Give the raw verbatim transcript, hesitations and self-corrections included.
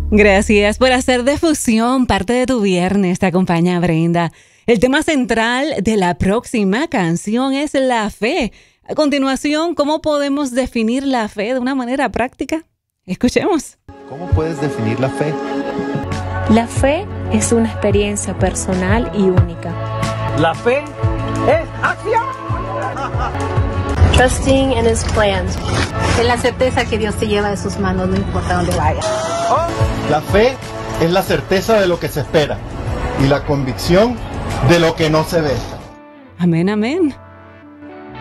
Gracias por hacer de Fusión parte de tu viernes. Te acompaña Brenda. El tema central de la próxima canción es la fe. A continuación, ¿cómo podemos definir la fe de una manera práctica? Escuchemos. ¿Cómo puedes definir la fe? La fe es una experiencia personal y única. La fe es acción. Trusting in His plans. Es la certeza que Dios te lleva de sus manos, no importa dónde vaya. La fe es la certeza de lo que se espera y la convicción de lo que no se ve. Amén, amén.